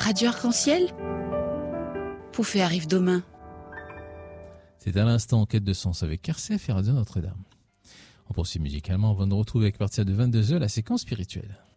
Radio Arc-en-Ciel, Poufet arrive demain. C'est à l'instant en quête de sens avec RCF et Radio Notre-Dame. On poursuit musicalement avant de nous retrouver avec à partir de 22h la séquence spirituelle.